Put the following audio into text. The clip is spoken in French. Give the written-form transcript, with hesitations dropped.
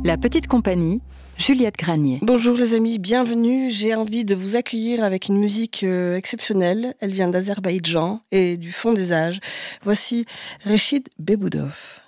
La petite compagnie, Juliette Granier. Bonjour les amis, bienvenue. J'ai envie de vous accueillir avec une musique exceptionnelle. Elle vient d'Azerbaïdjan et du fond des âges. Voici Rachid Beboudov.